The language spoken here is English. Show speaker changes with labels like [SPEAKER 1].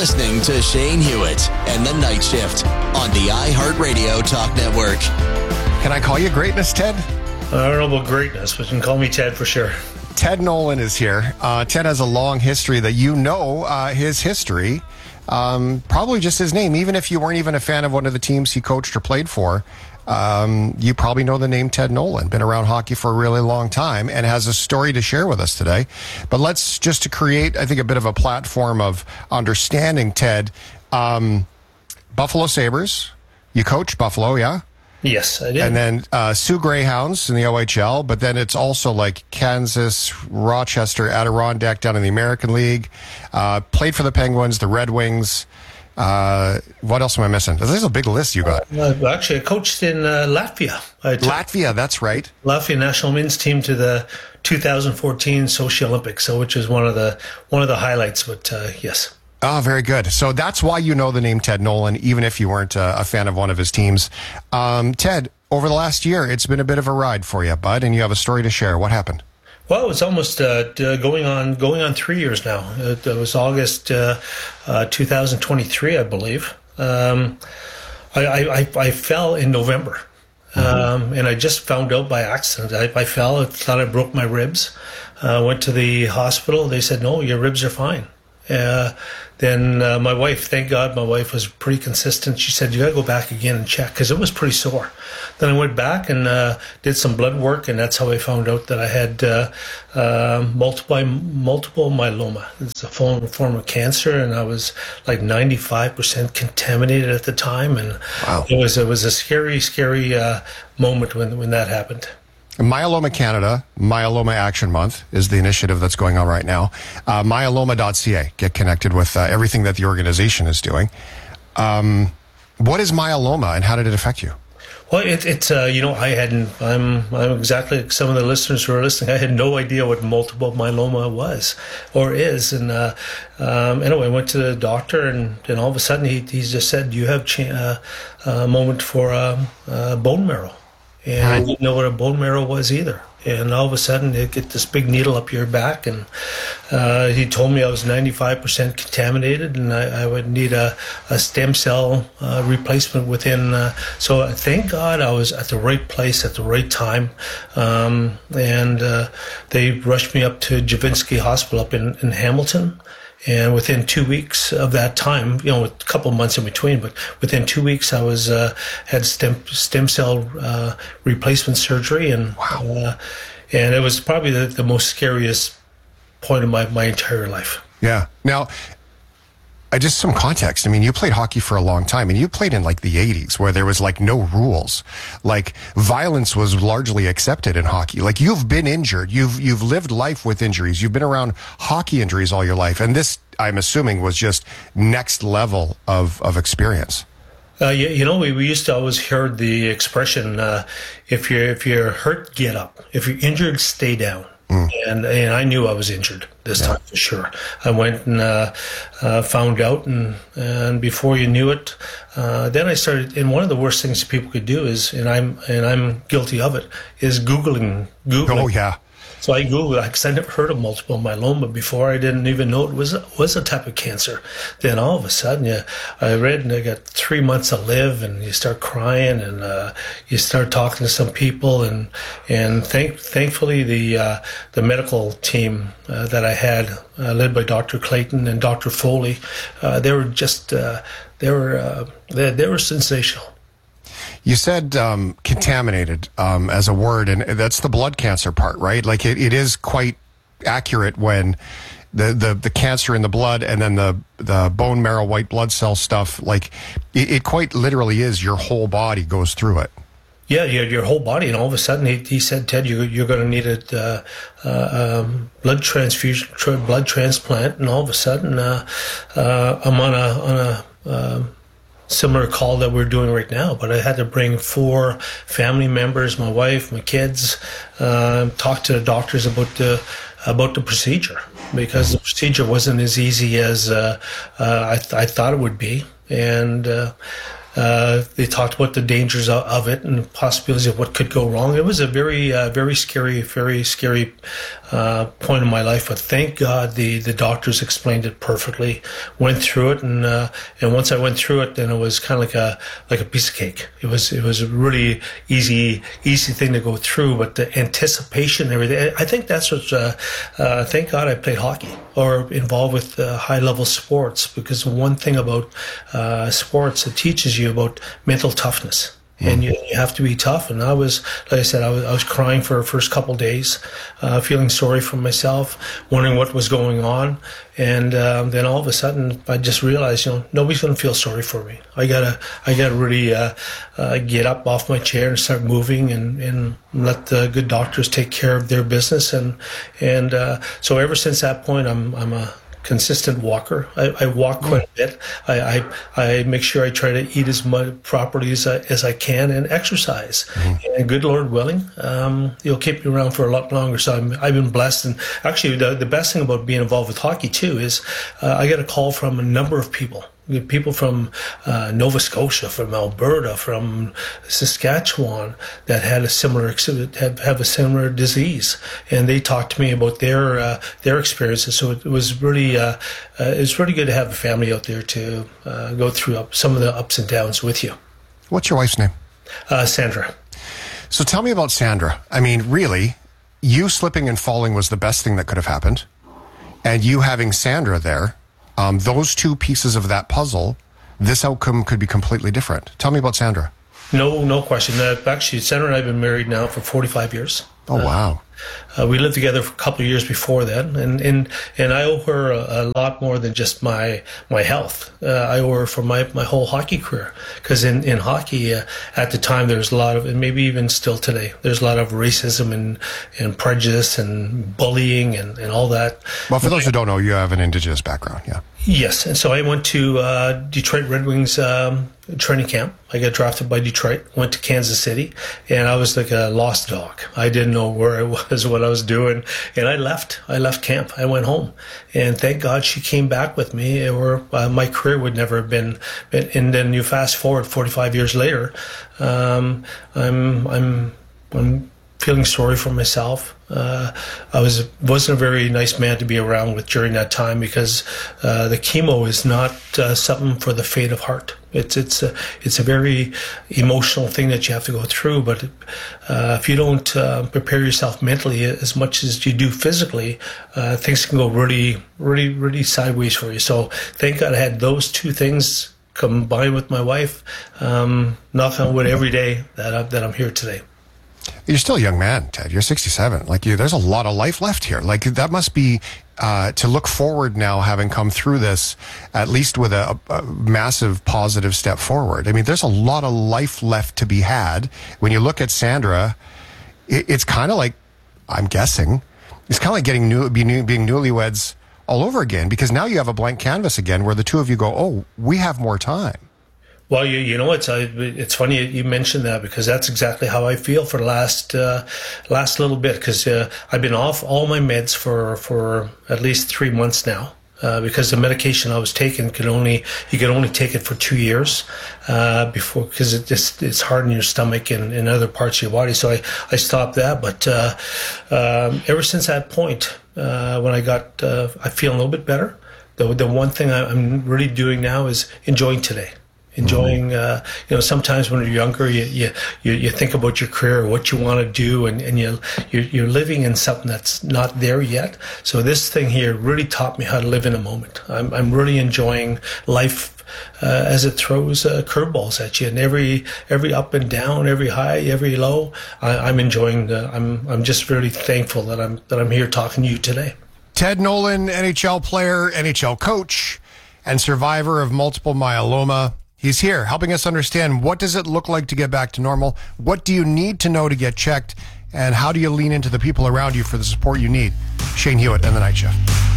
[SPEAKER 1] listening to Shane Hewitt and the Night Shift on the iHeartRadio Talk Network.
[SPEAKER 2] Can I call you greatness, Ted?
[SPEAKER 3] I don't know about greatness, but you can call me Ted for sure.
[SPEAKER 2] Ted Nolan is here. Ted has a long history that you know his history. Probably just his name. Even if you weren't even a fan of one of the teams he coached or played for, you probably know the name Ted Nolan. Been around hockey for a really long time and has a story to share with us today. But let's just to create, I think, a bit of a platform of understanding Ted. Buffalo Sabres. You coached Buffalo, yeah?
[SPEAKER 3] Yes, I did.
[SPEAKER 2] And then Sioux Greyhounds in the OHL, but then it's also like Kansas, Rochester, Adirondack down in the American League. Played for the Penguins, the Red Wings. What else am I missing? This is a big list you got.
[SPEAKER 3] Actually, I coached in Latvia.
[SPEAKER 2] Latvia, that's right.
[SPEAKER 3] Latvia national men's team to the 2014 Sochi Olympics, which is one of the highlights. But yes.
[SPEAKER 2] Oh, very good. So that's why you know the name Ted Nolan, even if you weren't a fan of one of his teams. Ted, over the last year, it's been a bit of a ride for you, bud, and you have a story to share. What happened?
[SPEAKER 3] Well, it's almost going on 3 years now. It was August 2023, I believe. I fell in November, and I just found out by accident. I fell. I thought I broke my ribs. Went to the hospital. They said, no, your ribs are fine. Then my wife, thank God, my wife was pretty consistent. She said, you got to go back again and check, because it was pretty sore. Then I went back and did some blood work, and that's how I found out that I had multiple myeloma. It's a form of cancer, and I was like 95% contaminated at the time. And
[SPEAKER 2] wow.
[SPEAKER 3] It was a scary moment when that happened.
[SPEAKER 2] Myeloma Canada, Myeloma Action Month is the initiative that's going on right now. Myeloma.ca. Get connected with everything that the organization is doing. What is myeloma and how did it affect you?
[SPEAKER 3] Well, it's I'm exactly like some of the listeners who are listening. I had no idea what multiple myeloma was or is. And anyway, I went to the doctor and all of a sudden he just said, you have a moment for bone marrow. And I didn't know what a bone marrow was either. And all of a sudden, they get this big needle up your back. And he told me I was 95% contaminated and I would need a stem cell replacement within. So thank God I was at the right place at the right time. And they rushed me up to Javinsky Hospital up in Hamilton. And within 2 weeks of that time, a couple of months in between, but within 2 weeks, I was had stem cell replacement surgery, and
[SPEAKER 2] wow.
[SPEAKER 3] And it was probably the most scariest point of my entire life.
[SPEAKER 2] Yeah. Now, just some context. I mean, you played hockey for a long time, and you played in like the 80s where there was like no rules. Like violence was largely accepted in hockey. Like you've been injured. You've lived life with injuries. You've been around hockey injuries all your life. And this, I'm assuming, was just next level of experience.
[SPEAKER 3] We used to always hear the expression, if you're hurt, get up. If you're injured, stay down. And I knew I was injured this time for sure. I went and found out, and before you knew it, then I started. And one of the worst things people could do is, and I'm guilty of it, is Googling.
[SPEAKER 2] Oh yeah.
[SPEAKER 3] So I Googled it because I never heard of multiple myeloma before. I didn't even know it was a type of cancer. Then all of a sudden, I read and I got 3 months to live, and you start crying, and you start talking to some people, and thankfully the medical team that I had, led by Dr. Clayton and Dr. Foley, they were just they were sensational.
[SPEAKER 2] You said contaminated as a word, and that's the blood cancer part, right? Like it is quite accurate when the cancer in the blood and then the bone marrow white blood cell stuff, like it quite literally is your whole body goes through it.
[SPEAKER 3] Yeah, your whole body, and all of a sudden he said, Ted, you're going to need a blood transfusion, blood transplant, and all of a sudden I'm on a similar call that we're doing right now, but I had to bring 4 family members, my wife, my kids, talk to the doctors about the procedure, because the procedure wasn't as easy as I thought it would be, and they talked about the dangers of it and possibilities of what could go wrong. It was a very scary point in my life, but thank God the doctors explained it perfectly. Went through it, and once I went through it, then it was kind of like a piece of cake. It was a really easy thing to go through, but the anticipation and everything. I think that's what. Thank God I played hockey or involved with high level sports, because one thing about sports, it teaches you about mental toughness. And you have to be tough. And I was, like I said, I was crying for the first couple of days, feeling sorry for myself, wondering what was going on. And then all of a sudden, I just realized, nobody's going to feel sorry for me. I gotta really get up off my chair and start moving and let the good doctors take care of their business. And so ever since that point, I'm a consistent walker. I walk quite a bit. I make sure I try to eat as much properly as I can and exercise. And good Lord willing, you'll keep me around for a lot longer. So I've been blessed. And actually, the best thing about being involved with hockey too is I get a call from a number of people. People from Nova Scotia, from Alberta, from Saskatchewan that had a similar have a similar disease, and they talked to me about their experiences. So it was really good to have a family out there to go through some of the ups and downs with you.
[SPEAKER 2] What's your wife's name?
[SPEAKER 3] Sandra.
[SPEAKER 2] So tell me about Sandra. I mean, really, you slipping and falling was the best thing that could have happened, and you having Sandra there. Those two pieces of that puzzle, this outcome could be completely different. Tell me about Sandra.
[SPEAKER 3] No question. Actually, Sandra and I have been married now for 45 years.
[SPEAKER 2] Oh, wow.
[SPEAKER 3] We lived together for a couple of years before that, and I owe her a lot more than just my health. I owe her for my whole hockey career, because in hockey at the time there was a lot of, and maybe even still today, there's a lot of racism and prejudice and bullying and all that.
[SPEAKER 2] Well, for those who don't know, you have an Indigenous background, yeah.
[SPEAKER 3] Yes, and so I went to Detroit Red Wings training camp. I got drafted by Detroit, went to Kansas City, and I was like a lost dog. I didn't know where I was, what I was doing, and I left camp. I went home, and thank God she came back with me, or my career would never have been. And then you fast forward 45 years later, I'm feeling sorry for myself. I wasn't a very nice man to be around with during that time, because the chemo is not something for the faint of heart. It's a very emotional thing that you have to go through. But if you don't prepare yourself mentally as much as you do physically, things can go really, really, really sideways for you. So thank God I had those two things combined with my wife. Knock on wood every day that I'm here today.
[SPEAKER 2] You're still a young man, Ted. You're 67. There's a lot of life left here. That must be to look forward now, having come through this, at least with a massive positive step forward. I mean, there's a lot of life left to be had. When you look at Sandra, it's kind of like, I'm guessing, it's kind of like being newlyweds all over again, because now you have a blank canvas again where the two of you go, oh, we have more time.
[SPEAKER 3] Well, you know, it's funny you mentioned that, because that's exactly how I feel for the last little bit, because I've been off all my meds for at least 3 months now. Because the medication I was taking you could only take it for 2 years before, because it's hard in your stomach and other parts of your body. So I stopped that. But ever since that point, when I feel a little bit better. The one thing I'm really doing now is enjoying today. Enjoying, sometimes when you're younger, you think about your career, what you want to do, and you're living in something that's not there yet. So this thing here really taught me how to live in a moment. I'm really enjoying life as it throws curveballs at you, and every up and down, every high, every low. I'm enjoying. I'm just really thankful that I'm here talking to you today.
[SPEAKER 2] Ted Nolan, NHL player, NHL coach, and survivor of multiple myeloma. He's here helping us understand, what does it look like to get back to normal? What do you need to know to get checked? And how do you lean into the people around you for the support you need? Shane Hewitt and The Night Shift.